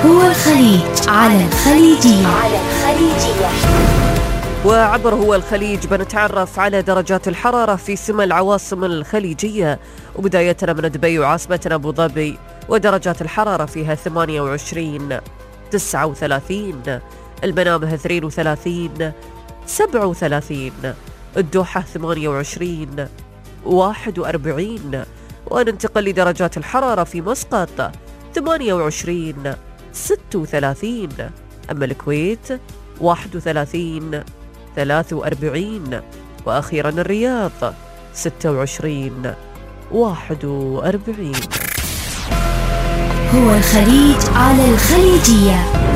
هو الخليج على الخليجية. وعبر هو الخليج بنتعرف على درجات الحرارة في سمى العواصم الخليجية، وبداية من دبي وعاصمتنا أبو ظبي، ودرجات الحرارة فيها 28 39، المنامة 32 37، الدوحة 28 41، وننتقل لدرجات الحرارة في مسقط 28 36، أما الكويت 31 43، وأخيرا الرياض 26 41. هو الخليج على الخليجية.